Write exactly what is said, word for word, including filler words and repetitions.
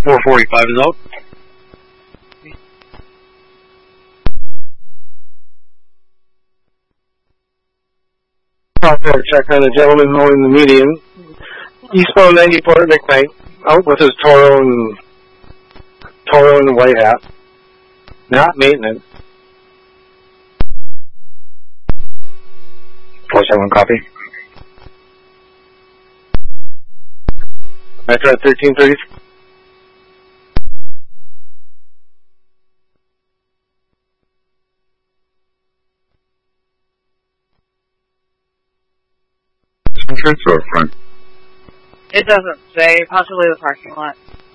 four forty-five is out. Out there, check on the gentleman holding the median. Eastbound ninety-four at McKnight, out with his Toro and Toro and the white hat. Not maintenance. four seven, copy. Metro at thirteen thirty. Entrance or front? It doesn't say. Possibly the parking lot.